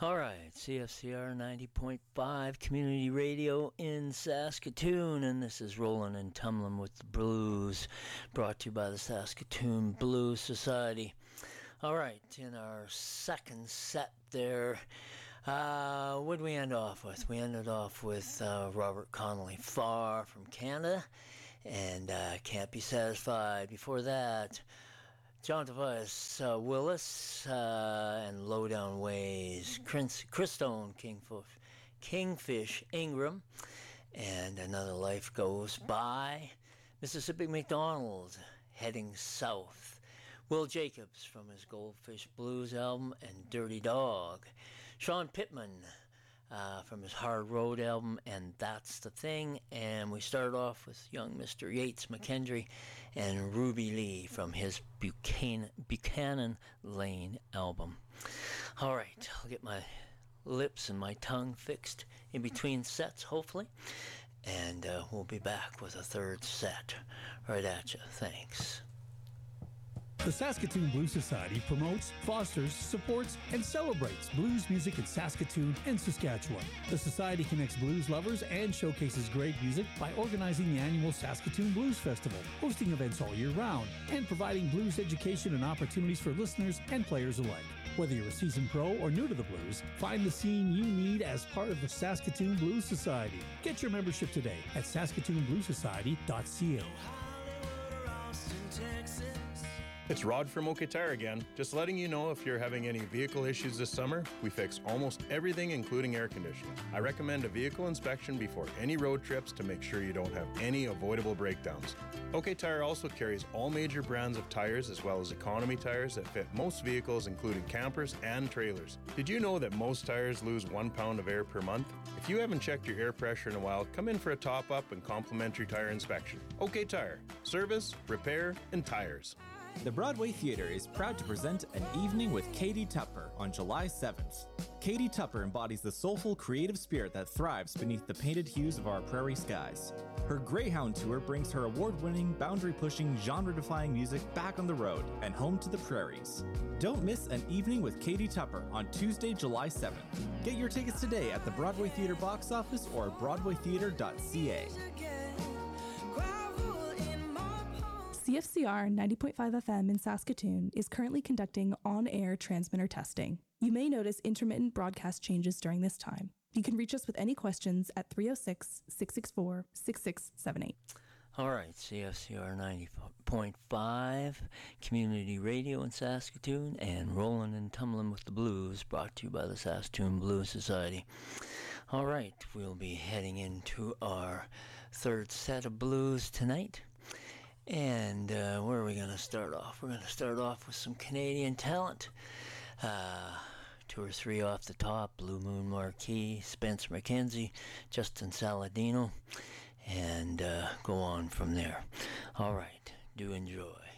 All right, CFCR 90.5 Community Radio in Saskatoon, and this is Rollin' and Tumblin' with the Blues, brought to you by the Saskatoon Blues Society. All right, in our second set there, what did we end off with? We ended off with Robert Connolly Farr from Canada, and Can't Be Satisfied. Before that, John Tobias Willis and Low Down Ways, Christone Kingfish Ingram, and Another Life Goes By, Mississippi McDonald, Heading South, Will Jacobs from his Goldfish Blues album, and Dirty Dog, Sean Pittman from his Hard Road album, and That's the Thing. And we started off with young Mr. Yates McKendry and Ruby Lee from his Buchanan Lane album. All right, I'll get my lips and my tongue fixed in between sets, hopefully, and we'll be back with a third set right at you. Thanks. The Saskatoon Blues Society promotes, fosters, supports, and celebrates blues music in Saskatoon and Saskatchewan. The Society connects blues lovers and showcases great music by organizing the annual Saskatoon Blues Festival, hosting events all year round, and providing blues education and opportunities for listeners and players alike. Whether you're a seasoned pro or new to the blues, find the scene you need as part of the Saskatoon Blues Society. Get your membership today at saskatoonbluesociety.ca. It's Rod from OK Tire again. Just letting you know if you're having any vehicle issues this summer, we fix almost everything including air conditioning. I recommend a vehicle inspection before any road trips to make sure you don't have any avoidable breakdowns. OK Tire also carries all major brands of tires as well as economy tires that fit most vehicles including campers and trailers. Did you know that most tires lose 1 pound of air per month? If you haven't checked your air pressure in a while, come in for a top-up and complimentary tire inspection. OK Tire. Service, repair, and tires. The Broadway Theatre is proud to present An Evening with Katie Tupper on July 7th. Katie Tupper embodies the soulful, creative spirit that thrives beneath the painted hues of our prairie skies. Her Greyhound Tour brings her award-winning, boundary-pushing, genre-defying music back on the road and home to the prairies. Don't miss An Evening with Katie Tupper on Tuesday, July 7th. Get your tickets today at the Broadway Theatre box office or broadwaytheatre.ca. CFCR 90.5 FM in Saskatoon is currently conducting on-air transmitter testing. You may notice intermittent broadcast changes during this time. You can reach us with any questions at 306-664-6678. All right, CFCR 90.5 Community Radio in Saskatoon, and Rollin' and Tumblin' with the Blues, brought to you by the Saskatoon Blues Society. All right, we'll be heading into our third set of blues tonight. And where are we going to start off? We're going to start off with some Canadian talent. 2 or 3 off the top: Blue Moon Marquee, Spencer McKenzie, Justin Saladino, and go on from there. All right, do enjoy.